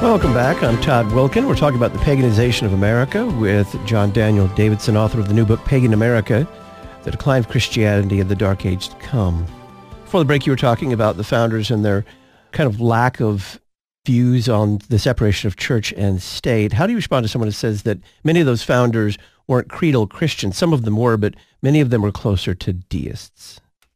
Welcome back. I'm Todd Wilkin. We're talking about the paganization of America with John Daniel Davidson, author of the new book, Pagan America, The Decline of Christianity and the Dark Age to Come. Before the break, you were talking about the founders and their kind of lack of views on the separation of church and state. How do you respond to someone who says that many of those founders weren't creedal Christians? Some of them were, but many of them were closer to deists.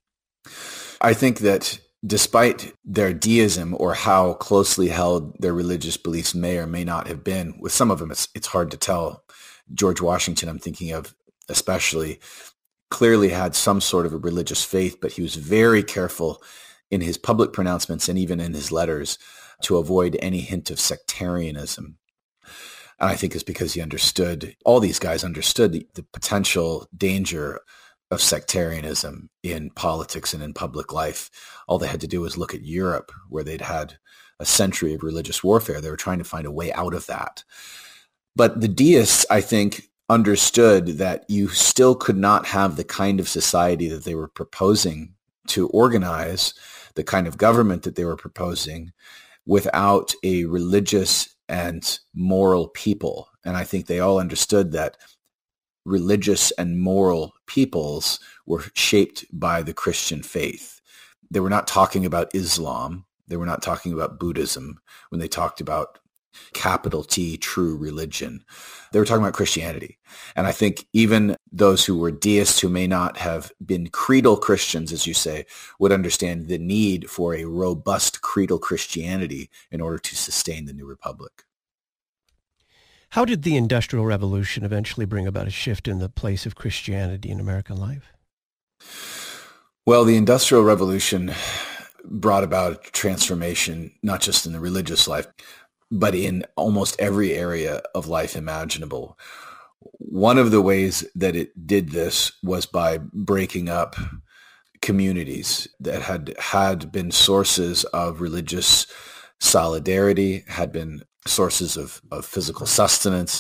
I think that despite their deism or how closely held their religious beliefs may or may not have been, with some of them it's hard to tell. George Washington, I'm thinking of especially, clearly had some sort of a religious faith, but he was very careful in his public pronouncements and even in his letters to avoid any hint of sectarianism. And I think it's because he understood, all these guys understood the potential danger of sectarianism in politics and in public life. All they had to do was look at Europe, where they'd had a century of religious warfare. They were trying to find a way out of that. But the deists, I think, understood that you still could not have the kind of society that they were proposing to organize, the kind of government that they were proposing, without a religious and moral people. And I think they all understood that religious and moral peoples were shaped by the Christian faith. They were not talking about Islam. They were not talking about Buddhism when they talked about capital T, true religion. They were talking about Christianity. And I think even those who were deists who may not have been creedal Christians, as you say, would understand the need for a robust creedal Christianity in order to sustain the new republic. How did the Industrial Revolution eventually bring about a shift in the place of Christianity in American life? Well, the Industrial Revolution brought about a transformation, not just in the religious life, but in almost every area of life imaginable. One of the ways that it did this was by breaking up communities that had been sources of religious solidarity, had been sources of physical sustenance,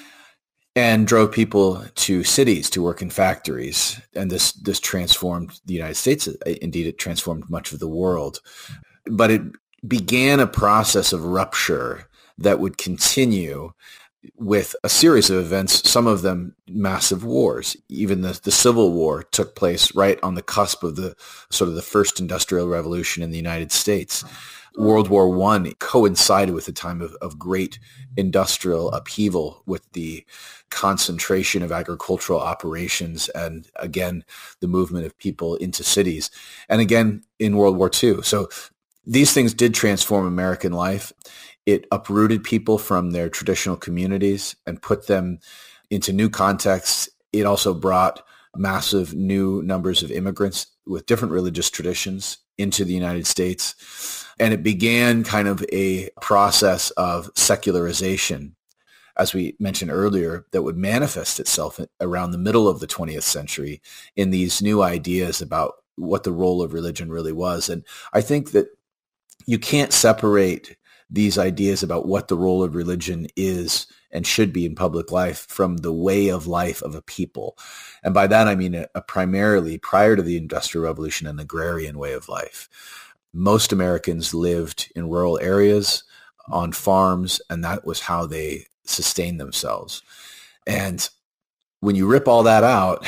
and drove people to cities to work in factories. And this transformed the United States. Indeed, it transformed much of the world. But it began a process of rupture that would continue with a series of events, some of them massive wars. Even the Civil War took place right on the cusp of the sort of the first industrial revolution in the United States. World War I coincided with a time of great industrial upheaval, with the concentration of agricultural operations and, again, the movement of people into cities. And again, in World War II. So these things did transform American life. It uprooted people from their traditional communities and put them into new contexts. It also brought massive new numbers of immigrants with different religious traditions into the United States. And it began kind of a process of secularization, as we mentioned earlier, that would manifest itself around the middle of the 20th century in these new ideas about what the role of religion really was. And I think that you can't separate these ideas about what the role of religion is and should be in public life from the way of life of a people. And by that, I mean a primarily, prior to the Industrial Revolution, an agrarian way of life. Most Americans lived in rural areas on farms, and that was how they sustained themselves. And when you rip all that out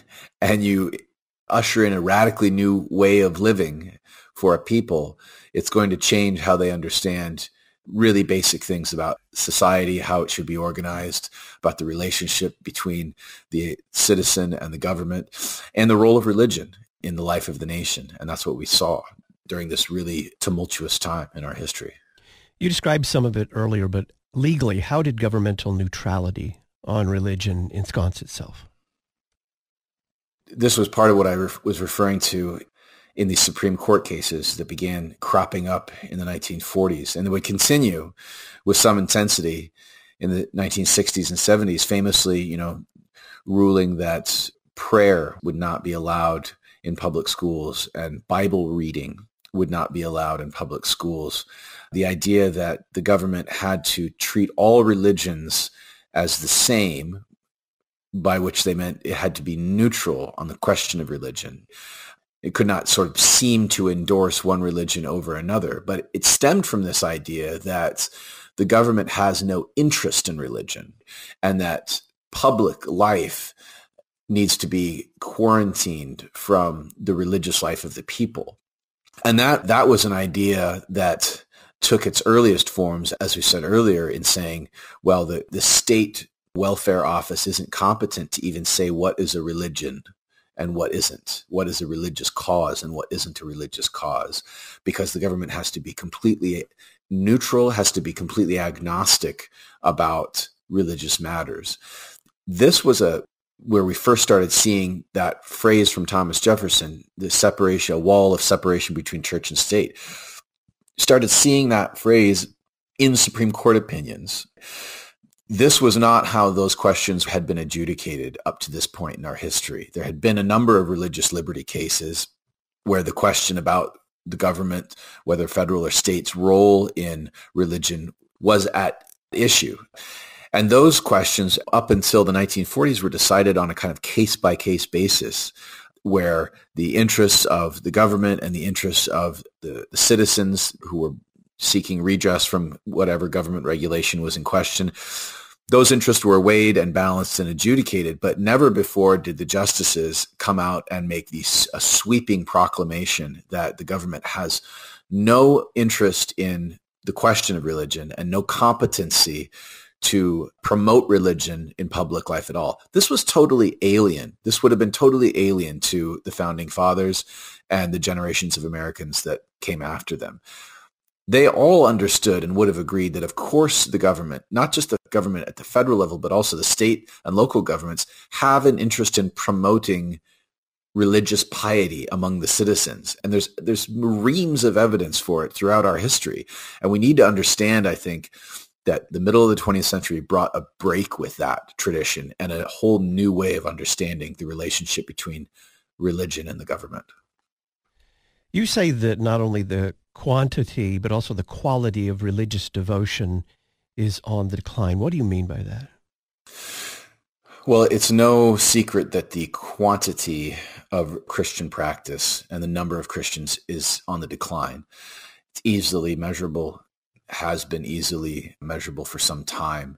and you usher in a radically new way of living for a people, it's going to change how they understand really basic things about society, how it should be organized, about the relationship between the citizen and the government, and the role of religion in the life of the nation. And that's what we saw during this really tumultuous time in our history. You described some of it earlier, but legally, how did governmental neutrality on religion ensconce itself? This was part of what I was referring to in the Supreme Court cases that began cropping up in the 1940s, and they would continue with some intensity in the 1960s and 70s, famously, ruling that prayer would not be allowed in public schools and Bible reading would not be allowed in public schools. The idea that the government had to treat all religions as the same, by which they meant it had to be neutral on the question of religion. It could not sort of seem to endorse one religion over another, but it stemmed from this idea that the government has no interest in religion and that public life needs to be quarantined from the religious life of the people. And that was an idea that took its earliest forms, as we said earlier, in saying, well, the state welfare office isn't competent to even say what is a religion and what isn't, what is a religious cause and what isn't a religious cause, because the government has to be completely neutral, has to be completely agnostic about religious matters. This was where we first started seeing that phrase from Thomas Jefferson, the separation, a wall of separation between church and state. Started seeing that phrase in Supreme Court opinions. This was not how those questions had been adjudicated up to this point in our history. There had been a number of religious liberty cases where the question about the government, whether federal or state's role in religion, was at issue. And those questions up until the 1940s were decided on a kind of case-by-case basis, where the interests of the government and the interests of the citizens who were seeking redress from whatever government regulation was in question, those interests were weighed and balanced and adjudicated, but never before did the justices come out and make a sweeping proclamation that the government has no interest in the question of religion and no competency to promote religion in public life at all. This was totally alien. This would have been totally alien to the founding fathers and the generations of Americans that came after them. They all understood and would have agreed that, of course, the government, not just the government at the federal level, but also the state and local governments, have an interest in promoting religious piety among the citizens. And there's reams of evidence for it throughout our history. And we need to understand, I think, that the middle of the 20th century brought a break with that tradition and a whole new way of understanding the relationship between religion and the government. You say that not only the quantity, but also the quality of religious devotion is on the decline. What do you mean by that? Well, it's no secret that the quantity of Christian practice and the number of Christians is on the decline. It's easily measurable, has been easily measurable for some time.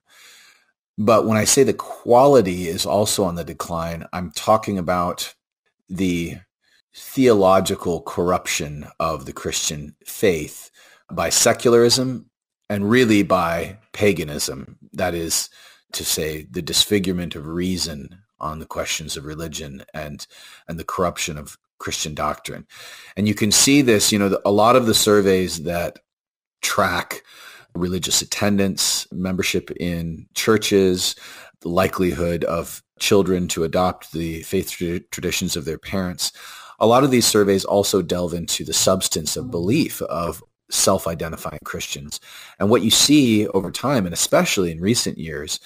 But when I say the quality is also on the decline, I'm talking about the theological corruption of the Christian faith by secularism and really by paganism. That is to say, the disfigurement of reason on the questions of religion and the corruption of Christian doctrine. And you can see this, a lot of the surveys that track religious attendance, membership in churches, the likelihood of children to adopt the faith traditions of their parents. A lot of these surveys also delve into the substance of belief of self-identifying Christians. And what you see over time, and especially in recent years,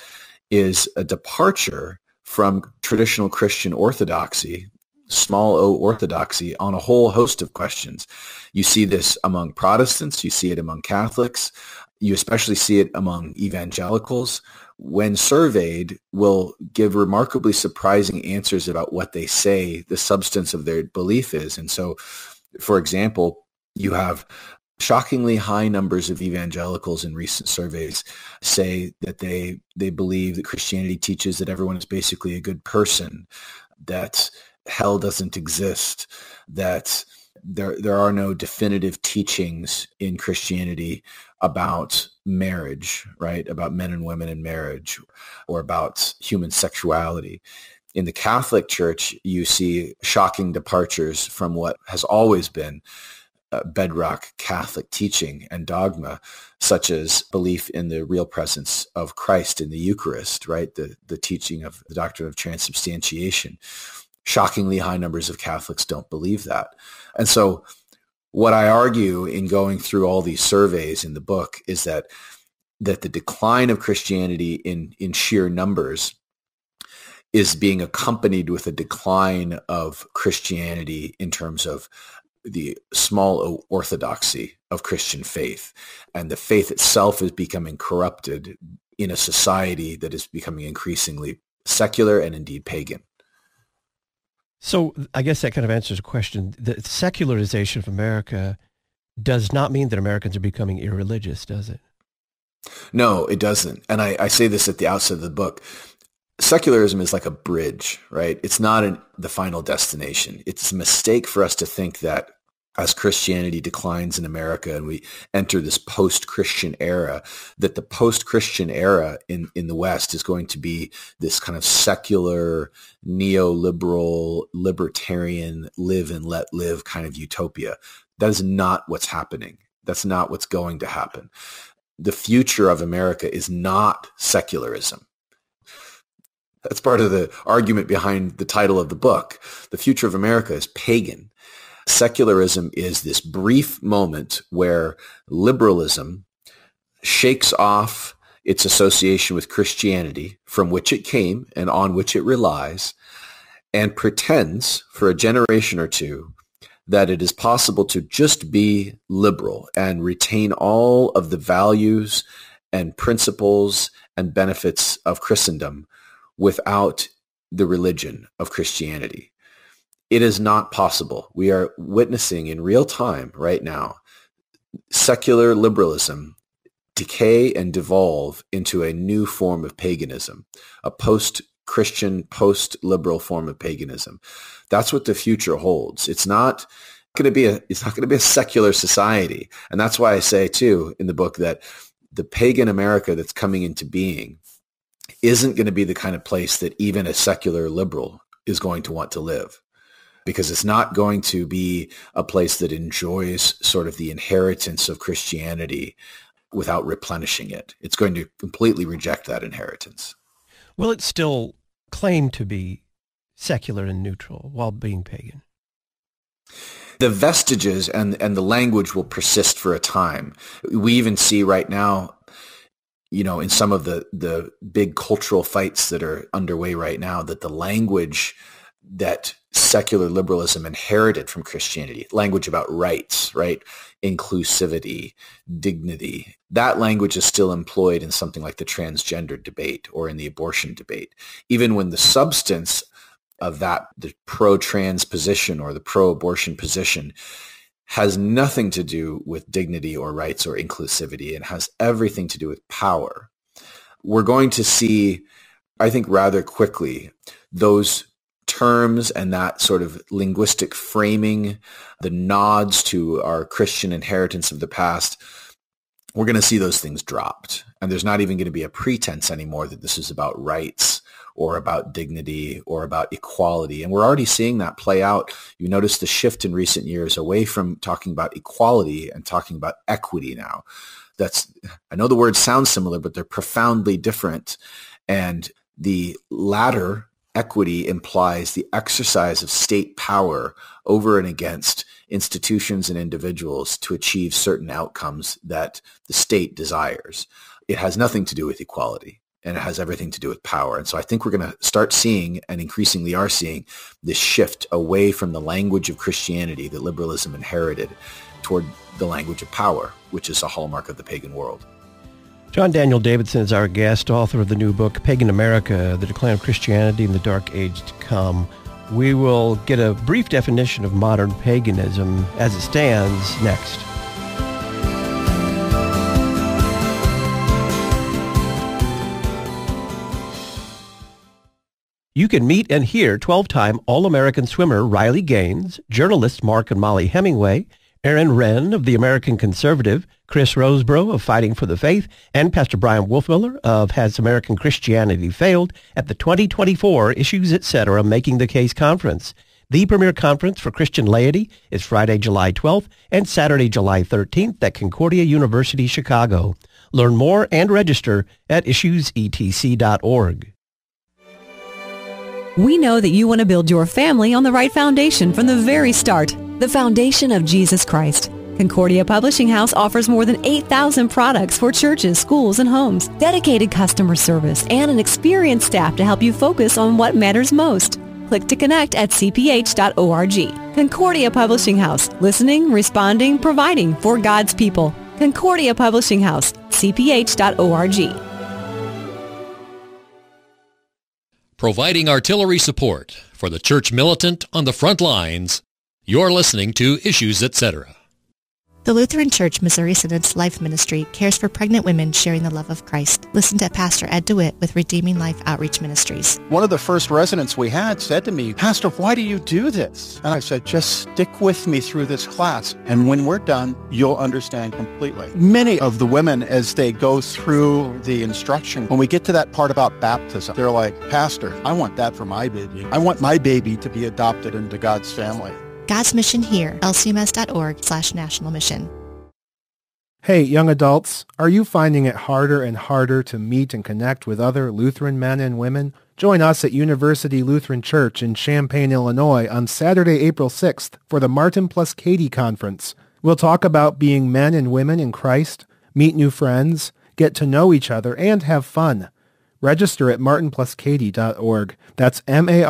is a departure from traditional Christian orthodoxy, small o orthodoxy, on a whole host of questions. You see this among Protestants, you see it among Catholics, you especially see it among evangelicals. When surveyed, will give remarkably surprising answers about what they say the substance of their belief is. And so, for example, you have shockingly high numbers of evangelicals in recent surveys say that they believe that Christianity teaches that everyone is basically a good person, that hell doesn't exist, that there are no definitive teachings in Christianity about marriage, right? About men and women in marriage, or about human sexuality. In the Catholic Church, you see shocking departures from what has always been bedrock Catholic teaching and dogma, such as belief in the real presence of Christ in the Eucharist, right? The teaching of the doctrine of transubstantiation. Shockingly high numbers of Catholics don't believe that. And so what I argue in going through all these surveys in the book is that the decline of Christianity in sheer numbers is being accompanied with a decline of Christianity in terms of the small o orthodoxy of Christian faith. And the faith itself is becoming corrupted in a society that is becoming increasingly secular and indeed pagan. So I guess that kind of answers a question. The secularization of America does not mean that Americans are becoming irreligious, does it? No, it doesn't. And I say this at the outset of the book. Secularism is like a bridge, right? It's not the final destination. It's a mistake for us to think that as Christianity declines in America and we enter this post-Christian era, that the post-Christian era in the West is going to be this kind of secular, neoliberal, libertarian, live and let live kind of utopia. That is not what's happening. That's not what's going to happen. The future of America is not secularism. That's part of the argument behind the title of the book. The future of America is pagan. Secularism is this brief moment where liberalism shakes off its association with Christianity, from which it came and on which it relies, and pretends for a generation or two that it is possible to just be liberal and retain all of the values and principles and benefits of Christendom without the religion of Christianity. It is not possible. We are witnessing in real time right now secular liberalism decay and devolve into a new form of paganism, a post-Christian, post-liberal form of paganism. That's what the future holds. It's not going to be a secular society. And that's why I say too in the book that the pagan America that's coming into being isn't going to be the kind of place that even a secular liberal is going to want to live, because it's not going to be a place that enjoys sort of the inheritance of Christianity without replenishing it. It's going to completely reject that inheritance. Will it still claim to be secular and neutral while being pagan? The vestiges and the language will persist for a time. We even see right now, in some of the big cultural fights that are underway right now, that the language that secular liberalism inherited from Christianity, language about rights, right? Inclusivity, dignity, that language is still employed in something like the transgender debate or in the abortion debate, even when the substance of that, the pro-trans position or the pro-abortion position, has nothing to do with dignity or rights or inclusivity and has everything to do with power. We're going to see, I think rather quickly, those terms and that sort of linguistic framing, the nods to our Christian inheritance of the past, we're going to see those things dropped. And there's not even going to be a pretense anymore that this is about rights or about dignity or about equality. And we're already seeing that play out. You notice the shift in recent years away from talking about equality and talking about equity now. I know the words sound similar, but they're profoundly different. And the latter, equity, implies the exercise of state power over and against institutions and individuals to achieve certain outcomes that the state desires. It has nothing to do with equality, and it has everything to do with power. And so I think we're going to start seeing, and increasingly are seeing, this shift away from the language of Christianity that liberalism inherited toward the language of power, which is a hallmark of the pagan world. John Daniel Davidson is our guest, author of the new book, Pagan America, The Decline of Christianity in the Dark Age to Come. We will get a brief definition of modern paganism as it stands next. You can meet and hear 12-time All-American swimmer Riley Gaines, journalists Mark and Molly Hemingway, Aaron Wrenn of The American Conservative, Chris Roseborough of Fighting for the Faith, and Pastor Brian Wolfmiller of Has American Christianity Failed at the 2024 Issues Etc. Making the Case Conference. The premier conference for Christian laity is Friday, July 12th and Saturday, July 13th at Concordia University, Chicago. Learn more and register at issuesetc.org. We know that you want to build your family on the right foundation from the very start, the foundation of Jesus Christ. Concordia Publishing House offers more than 8,000 products for churches, schools, and homes, dedicated customer service, and an experienced staff to help you focus on what matters most. Click to connect at cph.org. Concordia Publishing House, listening, responding, providing for God's people. Concordia Publishing House, cph.org. Providing artillery support for the church militant on the front lines, you're listening to Issues Etc. The Lutheran Church Missouri Synod's Life Ministry cares for pregnant women sharing the love of Christ. Listen to Pastor Ed DeWitt with Redeeming Life Outreach Ministries. One of the first residents we had said to me, "Pastor, why do you do this?" And I said, "Just stick with me through this class, and when we're done, you'll understand completely." Many of the women, as they go through the instruction, when we get to that part about baptism, they're like, "Pastor, I want that for my baby. I want my baby to be adopted into God's family." God's Mission Here, lcms.org/national mission. Hey, young adults, are you finding it harder and harder to meet and connect with other Lutheran men and women? Join us at University Lutheran Church in Champaign, Illinois on Saturday, April 6th for the Martin plus Katie Conference. We'll talk about being men and women in Christ, meet new friends, get to know each other, and have fun. Register at martinpluskatie.org. That's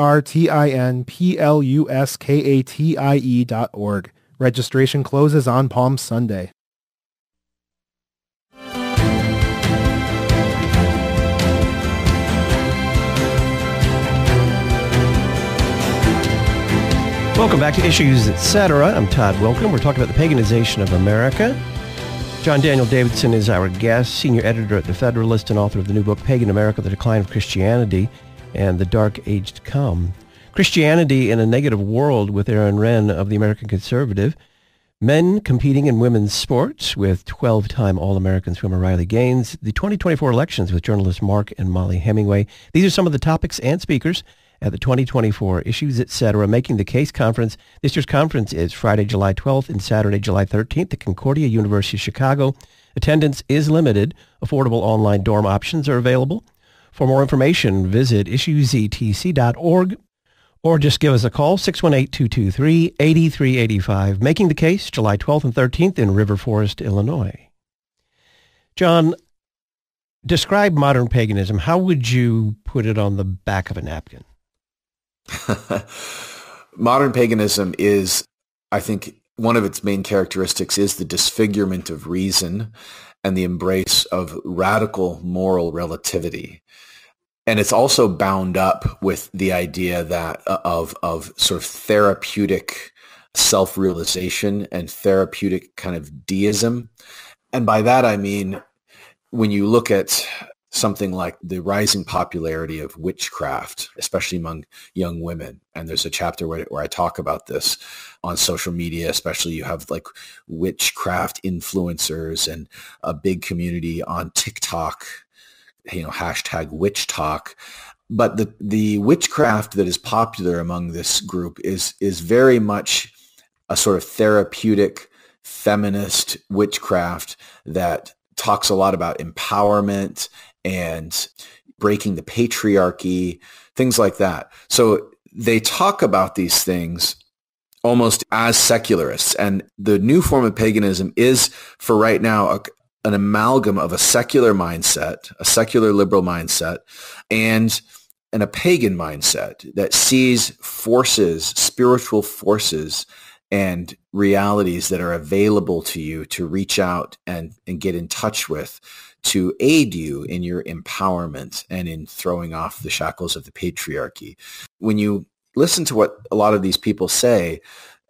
martinpluskatie.org. Registration closes on Palm Sunday. Welcome back to Issues Etc. I'm Todd Wilkin. We're talking about the paganization of America. John Daniel Davidson is our guest, senior editor at The Federalist and author of the new book, Pagan America, The Decline of Christianity and the Dark Age to Come. Christianity in a Negative World with Aaron Renn of the American Conservative. Men competing in women's sports with 12-time All-American swimmer Riley Gaines. The 2024 elections with journalists Mark and Molly Hemingway. These are some of the topics and speakers at the 2024 Issues Etc. Making the Case Conference. This year's conference is Friday, July 12th and Saturday, July 13th at Concordia University of Chicago. Attendance is limited. Affordable online dorm options are available. For more information, visit issuesetc.org or just give us a call, 618-223-8385. Making the Case, July 12th and 13th in River Forest, Illinois. John, describe modern paganism. How would you put it on the back of a napkin? Modern paganism is, I think, one of its main characteristics is the disfigurement of reason and the embrace of radical moral relativity. And it's also bound up with the idea that of sort of therapeutic self-realization and therapeutic kind of deism. And by that, I mean, when you look at something like the rising popularity of witchcraft, especially among young women. And there's a chapter where I talk about this on social media, especially you have like witchcraft influencers and a big community on TikTok, hashtag witch talk. But the witchcraft that is popular among this group is very much a sort of therapeutic feminist witchcraft that talks a lot about empowerment and breaking the patriarchy, things like that. So they talk about these things almost as secularists. And the new form of paganism is, for right now, an amalgam of a secular mindset, a secular liberal mindset, and a pagan mindset that sees forces, spiritual forces, and realities that are available to you to reach out and get in touch with, to aid you in your empowerment and in throwing off the shackles of the patriarchy. When you listen to what a lot of these people say,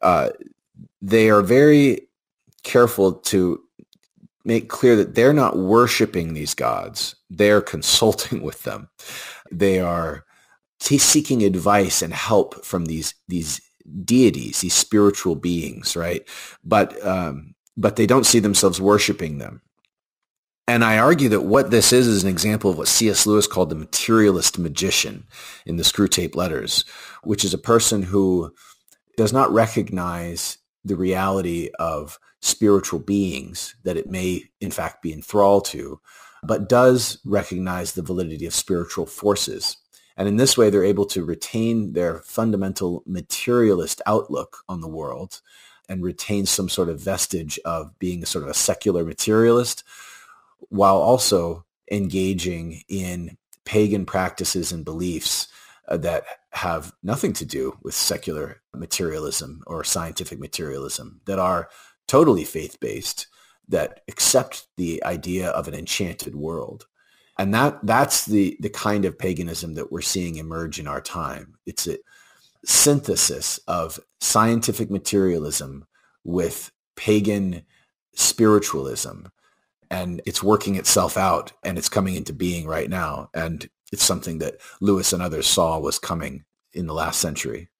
they are very careful to make clear that they're not worshiping these gods. They're consulting with them. They are seeking advice and help from these deities, these spiritual beings, right? But they don't see themselves worshiping them. And I argue that what this is an example of what C.S. Lewis called the materialist magician in the Screwtape Letters, which is a person who does not recognize the reality of spiritual beings that it may, in fact, be enthralled to, but does recognize the validity of spiritual forces. And in this way, they're able to retain their fundamental materialist outlook on the world and retain some sort of vestige of being a sort of a secular materialist, while also engaging in pagan practices and beliefs that have nothing to do with secular materialism or scientific materialism, that are totally faith-based, that accept the idea of an enchanted world. And that's the kind of paganism that we're seeing emerge in our time. It's a synthesis of scientific materialism with pagan spiritualism. And it's working itself out, and it's coming into being right now. And it's something that Lewis and others saw was coming in the last century.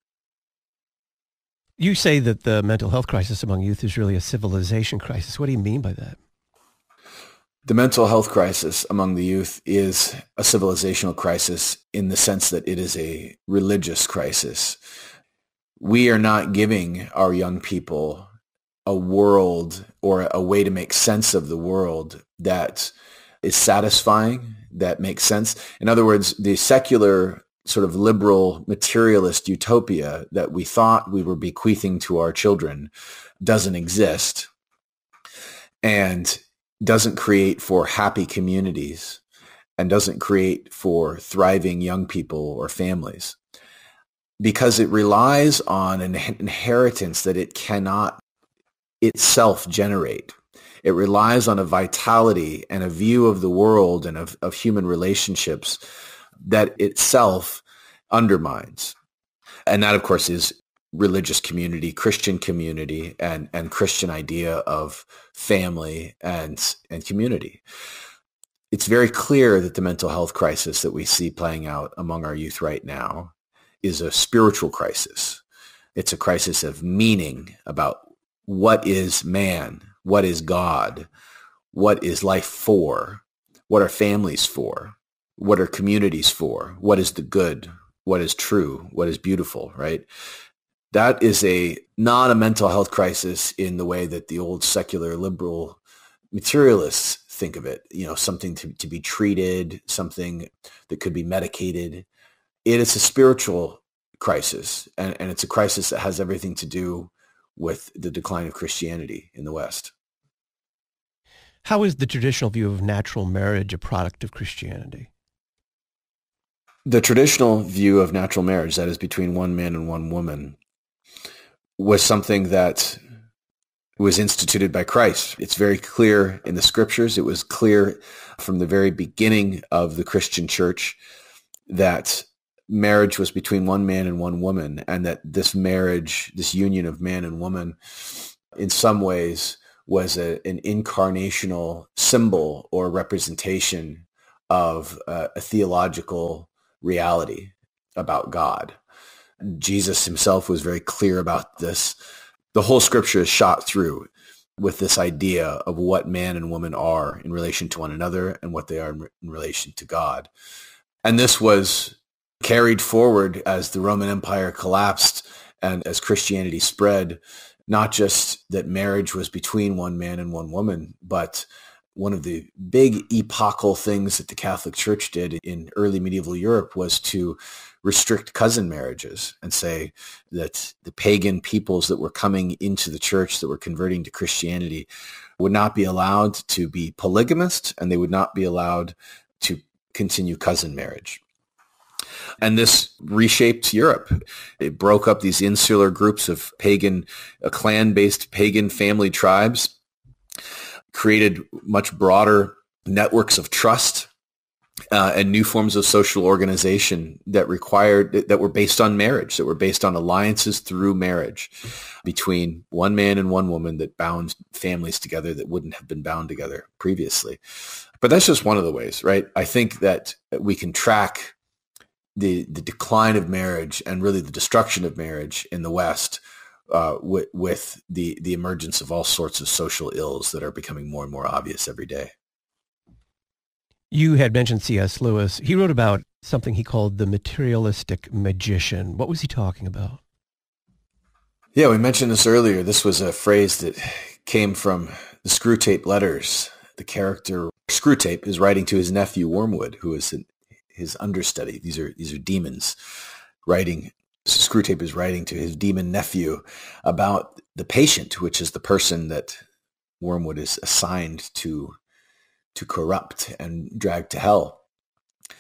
You say that the mental health crisis among youth is really a civilization crisis. What do you mean by that? The mental health crisis among the youth is a civilizational crisis in the sense that it is a religious crisis. We are not giving our young people a world or a way to make sense of the world that is satisfying, that makes sense. In other words, the secular sort of liberal materialist utopia that we thought we were bequeathing to our children doesn't exist and doesn't create for happy communities and doesn't create for thriving young people or families, because it relies on an inheritance that it cannot itself generate. It relies on a vitality and a view of the world and of human relationships that itself undermines. And that, of course, is religious community, Christian community, and Christian idea of family and community. It's very clear that the mental health crisis that we see playing out among our youth right now is a spiritual crisis. It's a crisis of meaning about what is man, what is God, what is life for, what are families for, what are communities for, what is the good, what is true, what is beautiful, right? That is not a mental health crisis in the way that the old secular liberal materialists think of it, something to be treated, something that could be medicated. It is a spiritual crisis, and it's a crisis that has everything to do with the decline of Christianity in the West. How is the traditional view of natural marriage a product of Christianity? The traditional view of natural marriage, that is between one man and one woman, was something that was instituted by Christ. It's very clear in the scriptures. It was clear from the very beginning of the Christian church that marriage was between one man and one woman, and that this marriage, this union of man and woman, in some ways was an incarnational symbol or representation of a theological reality about God. Jesus himself was very clear about this. The whole scripture is shot through with this idea of what man and woman are in relation to one another and what they are in relation to God. And this was carried forward as the Roman Empire collapsed and as Christianity spread, not just that marriage was between one man and one woman, but one of the big epochal things that the Catholic Church did in early medieval Europe was to restrict cousin marriages and say that the pagan peoples that were coming into the church, that were converting to Christianity, would not be allowed to be polygamist, and they would not be allowed to continue cousin marriage. And this reshaped Europe. It broke up these insular groups of clan-based pagan family tribes, created much broader networks of trust and new forms of social organization that were based on marriage, that were based on alliances through marriage between one man and one woman that bound families together that wouldn't have been bound together previously. But that's just one of the ways, right? I think that we can track the decline of marriage and really the destruction of marriage in the West with the emergence of all sorts of social ills that are becoming more and more obvious every day. You had mentioned C.S. Lewis. He wrote about something he called the materialistic magician. What was he talking about? Yeah, we mentioned this earlier. This was a phrase that came from the Screwtape Letters. The character Screwtape is writing to his nephew Wormwood, who is his understudy. These are demons writing. Screwtape is writing to his demon nephew about the patient, which is the person that Wormwood is assigned to corrupt and drag to hell.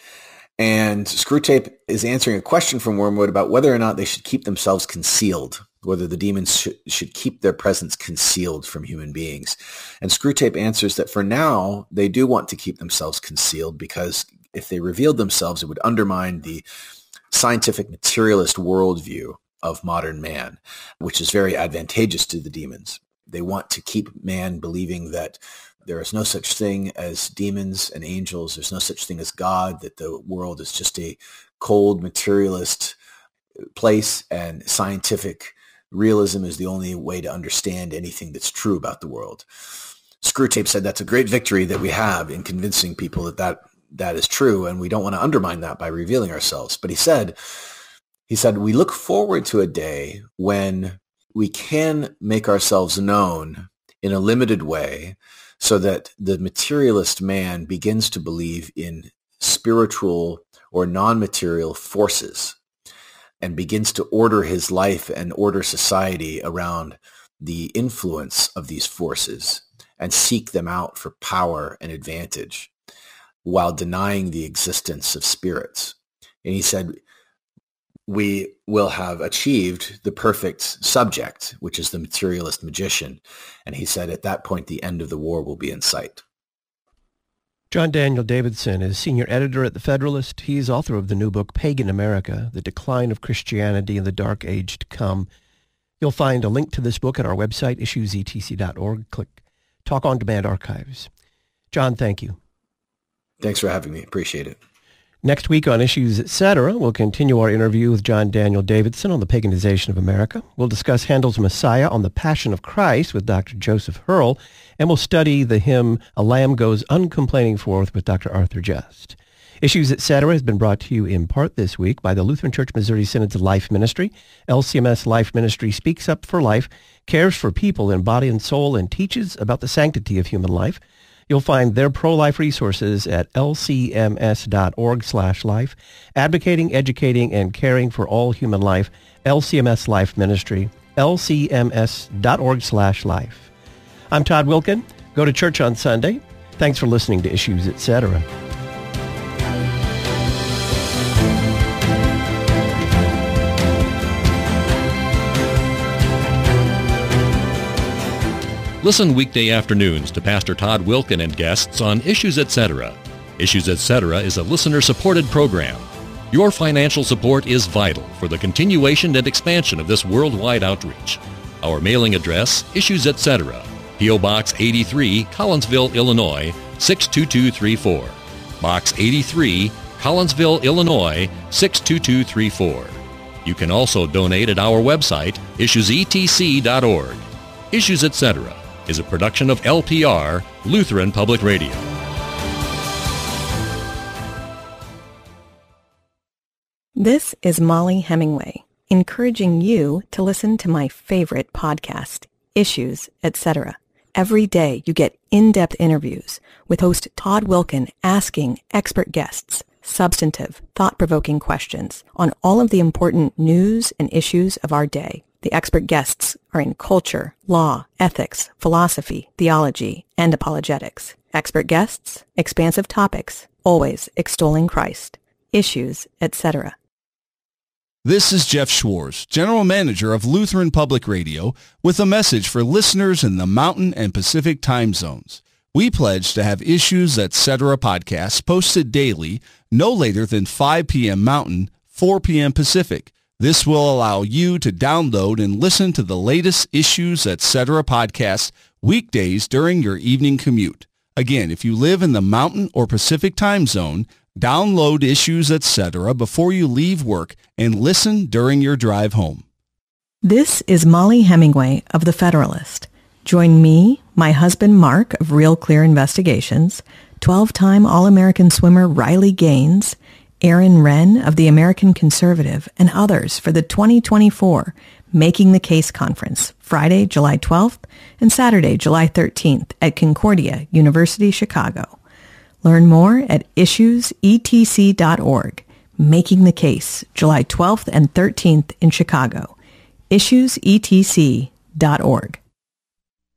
And Screwtape is answering a question from Wormwood about whether or not they should keep themselves concealed whether the demons should keep their presence concealed from human beings. And Screwtape answers that for now, they do want to keep themselves concealed, because if they revealed themselves, it would undermine the scientific materialist worldview of modern man, which is very advantageous to the demons. They want to keep man believing that there is no such thing as demons and angels. There's no such thing as God, that the world is just a cold materialist place, and scientific realism is the only way to understand anything that's true about the world. Screwtape said that's a great victory that we have in convincing people that is true, and we don't want to undermine that by revealing ourselves. But he said, we look forward to a day when we can make ourselves known in a limited way, so that the materialist man begins to believe in spiritual or non-material forces and begins to order his life and order society around the influence of these forces and seek them out for power and advantage while denying the existence of spirits. And he said, we will have achieved the perfect subject, which is the materialist magician. And he said at that point, the end of the war will be in sight. John Daniel Davidson is senior editor at The Federalist. He's author of the new book, Pagan America, The Decline of Christianity in the Dark Age to Come. You'll find a link to this book at our website, issuesetc.org. Click Talk on Demand Archives. John, thank you. Thanks for having me. Appreciate it. Next week on Issues Etc., we'll continue our interview with John Daniel Davidson on the paganization of America. We'll discuss Handel's Messiah on the Passion of Christ with Dr. Joseph Hurl, and we'll study the hymn A Lamb Goes Uncomplaining Forth with Dr. Arthur Just. Issues Etc. has been brought to you in part this week by the Lutheran Church Missouri Synod's Life Ministry. LCMS Life Ministry speaks up for life, cares for people in body and soul, and teaches about the sanctity of human life. You'll find their pro-life resources at lcms.org/life, advocating, educating, and caring for all human life. LCMS Life Ministry, lcms.org/life. I'm Todd Wilkin. Go to church on Sunday. Thanks for listening to Issues Etc. Listen weekday afternoons to Pastor Todd Wilkin and guests on Issues Etc. Issues Etc. is a listener-supported program. Your financial support is vital for the continuation and expansion of this worldwide outreach. Our mailing address, Issues Etc., P.O. Box 83, Collinsville, Illinois, 62234. Box 83, Collinsville, Illinois, 62234. You can also donate at our website, issuesetc.org. Issues Etc. is a production of LPR, Lutheran Public Radio. This is Molly Hemingway, encouraging you to listen to my favorite podcast, Issues, Etc. Every day you get in-depth interviews with host Todd Wilkin asking expert guests substantive, thought-provoking questions on all of the important news and issues of our day. The expert guests are in culture, law, ethics, philosophy, theology, and apologetics. Expert guests, expansive topics, always extolling Christ. Issues, etc. This is Jeff Schwartz, General Manager of Lutheran Public Radio, with a message for listeners in the Mountain and Pacific time zones. We pledge to have Issues Etc. podcasts posted daily, no later than 5 p.m. Mountain, 4 p.m. Pacific. This will allow you to download and listen to the latest Issues Etc. podcasts weekdays during your evening commute. Again, if you live in the Mountain or Pacific time zone, download Issues Etc. before you leave work and listen during your drive home. This is Molly Hemingway of The Federalist. Join me, my husband Mark of Real Clear Investigations, 12-time All-American swimmer Riley Gaines, Aaron Wren of the American Conservative, and others for the 2024 Making the Case Conference, Friday, July 12th and Saturday, July 13th at Concordia, University, Chicago. Learn more at issuesetc.org. Making the Case, July 12th and 13th in Chicago. issuesetc.org.